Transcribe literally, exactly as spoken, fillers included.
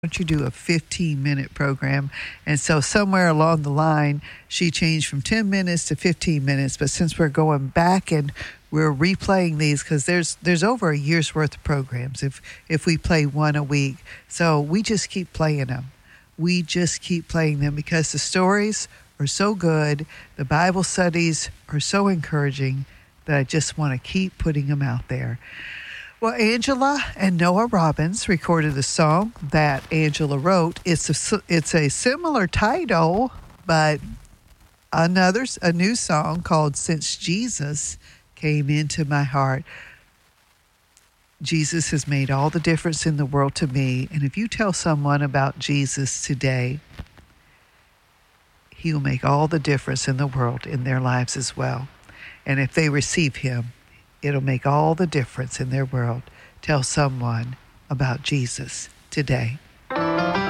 don't you do a fifteen minute program? And so somewhere along the line, she changed from ten minutes to fifteen minutes. But since we're going back and we're replaying these, because there's there's over a year's worth of programs if if we play one a week. So we just keep playing them. We just keep playing them because the stories are so good. The Bible studies are so encouraging that I just want to keep putting them out there. Well, Angela and Noah Robbins recorded a song that Angela wrote. It's a, it's a similar title, but another a new song called Since Jesus Came Into My Heart. Jesus has made all the difference in the world to me. And if you tell someone about Jesus today, he will make all the difference in the world in their lives as well. And if they receive him, it'll make all the difference in their world. Tell someone about Jesus today.